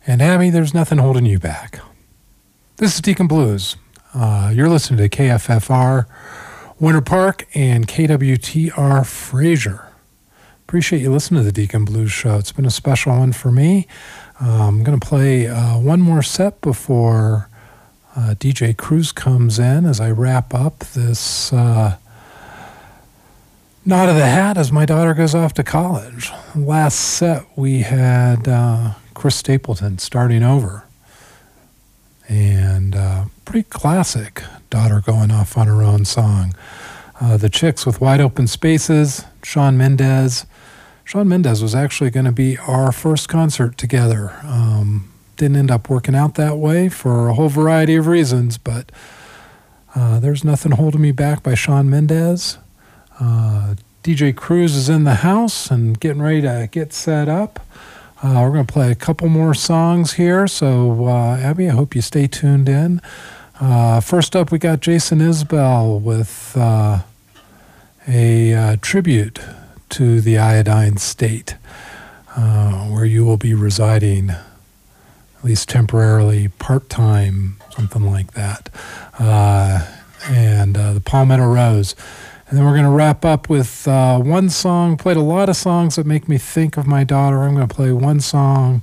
And Abby, there's nothing holding you back. This is Deacon Blues. You're listening to KFFR Winter Park and KWTR Fraser. Appreciate you listening to the Deacon Blues Show. It's been a special one for me. I'm going to play one more set before DJ Cruz comes in as I wrap up this nod of the hat as my daughter goes off to college. Last set we had Chris Stapleton starting over. And pretty classic daughter going off on her own song. The Chicks with Wide Open Spaces, Shawn Mendes. Shawn Mendes was actually going to be our first concert together. Didn't end up working out that way for a whole variety of reasons, but There's Nothing Holding Me Back by Shawn Mendes. DJ Cruz is in the house and getting ready to get set up. We're going to play a couple more songs here, so Abby, I hope you stay tuned in. First up, we got Jason Isbell with a tribute to the Iodine State, where you will be residing, at least temporarily, part-time, something like that, and the Palmetto Rose. And then we're going to wrap up with one song. Played a lot of songs that make me think of my daughter. I'm going to play one song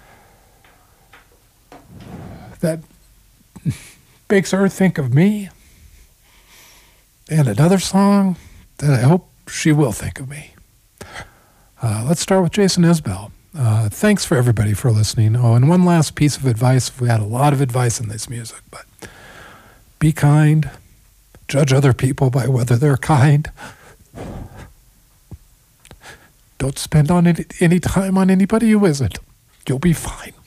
that makes her think of me, and another song that I hope she will think of me. Let's start with Jason Isbell. Thanks for everybody for listening. Oh, and one last piece of advice. We had a lot of advice in this music, but be kind. Judge other people by whether they're kind. Don't spend any time on anybody who isn't. You'll be fine.